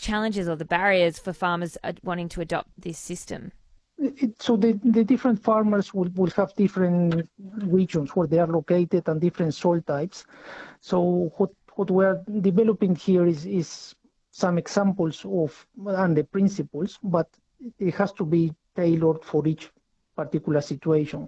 challenges or the barriers for farmers wanting to adopt this system? So the different farmers will have different regions where they are located and different soil types. So what we're developing here is some examples of and the principles, but it has to be tailored for each particular situation.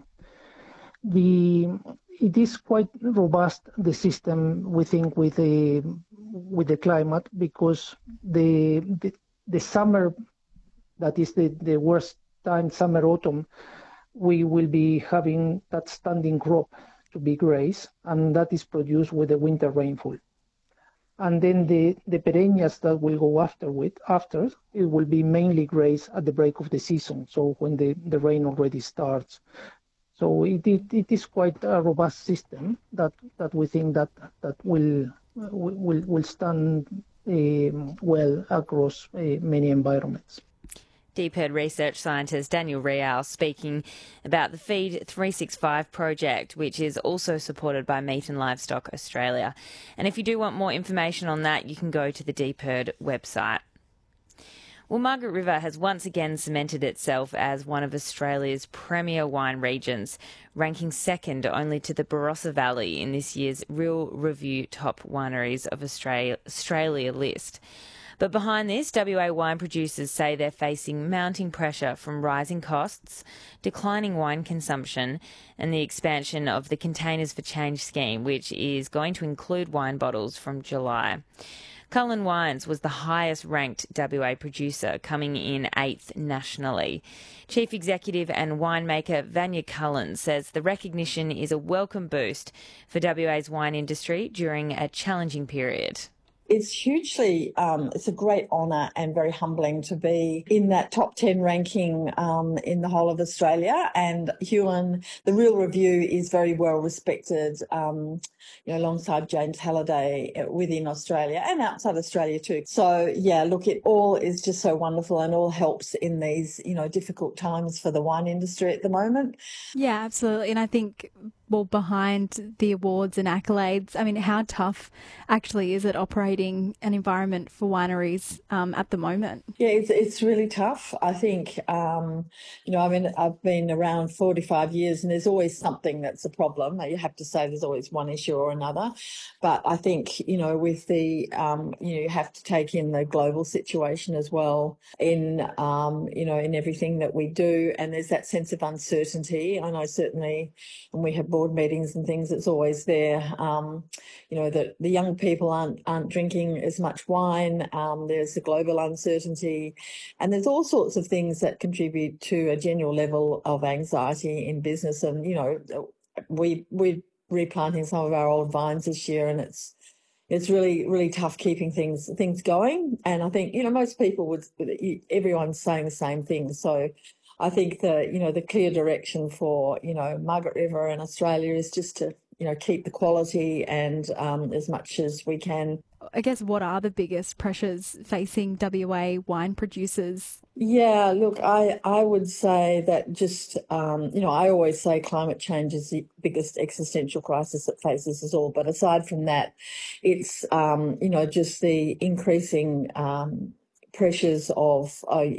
It is quite robust, the system, we think, with the climate, because the summer, that is the worst time, summer, autumn, we will be having that standing crop to be grazed, and that is produced with the winter rainfall. And then the perennials that will go after, it will be mainly grazed at the break of the season, so when the rain already starts. So it is quite a robust system that we think that will stand well across many environments. DPIRD research scientist Daniel Real speaking about the Feed 365 project, which is also supported by Meat and Livestock Australia. And if you do want more information on that, you can go to the DPIRD website. Well, Margaret River has once again cemented itself as one of Australia's premier wine regions, ranking second only to the Barossa Valley in this year's Real Review Top Wineries of Australia list. But behind this, WA wine producers say they're facing mounting pressure from rising costs, declining wine consumption, and the expansion of the Containers for Change scheme, which is going to include wine bottles from July. Cullen Wines was the highest ranked WA producer, coming in 8th nationally. Chief Executive and winemaker Vanya Cullen says the recognition is a welcome boost for WA's wine industry during a challenging period. It's hugely, it's a great honour and very humbling to be in that top 10 ranking in the whole of Australia. And Huon, the Real Review is very well respected, alongside James Halliday within Australia and outside Australia too. So, yeah, look, it all is just so wonderful and all helps in these, difficult times for the wine industry at the moment. Yeah, absolutely. And I think, behind the awards and accolades, I mean, how tough actually is it operating an environment for wineries at the moment? Yeah, it's really tough. I think, I've been around 45 years and there's always something that's a problem. You have to say there's always one issue or another. But I think, with the, you have to take in the global situation as well in everything that we do. And there's that sense of uncertainty. I know certainly when we have board meetings and things, it's always there, that the young people aren't drinking as much wine. There's the global uncertainty, and there's all sorts of things that contribute to a general level of anxiety in business. And, we're replanting some of our old vines this year, and it's really, really tough keeping things going. And I think, most people everyone's saying the same thing. So I think the clear direction for, Margaret River and Australia is just to, keep the quality and as much as we can. I guess, what are the biggest pressures facing WA wine producers? Yeah, look, I would say that just, I always say climate change is the biggest existential crisis that faces us all. But aside from that, it's, just the increasing pressures of,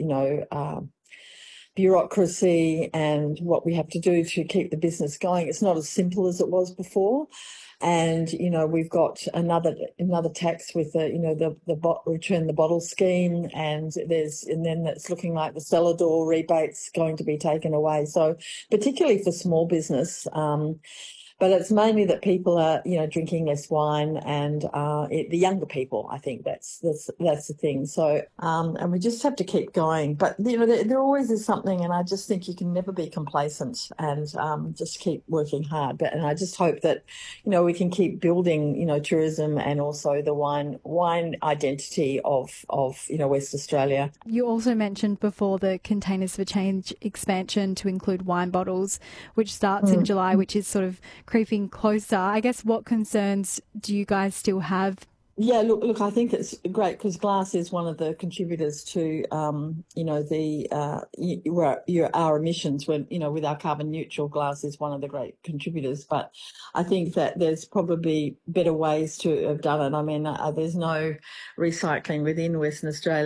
bureaucracy and what we have to do to keep the business going. It's not as simple as it was before. And, we've got another tax with the return the bottle scheme, and then it's looking like the cellar door rebate's going to be taken away. So particularly for small business, but it's mainly that people are, drinking less wine, and the younger people. I think that's the thing. So, and we just have to keep going. But there always is something, and I just think you can never be complacent, and just keep working hard. And I just hope that, we can keep building, tourism and also the wine identity of West Australia. You also mentioned before the Containers for Change expansion to include wine bottles, which starts in July, which is sort of creeping closer. I guess, what concerns do you guys still have? Yeah, look, I think it's great because glass is one of the contributors to, our emissions. When, with our carbon neutral, glass is one of the great contributors. But I think that there's probably better ways to have done it. I mean, there's no recycling within Western Australia.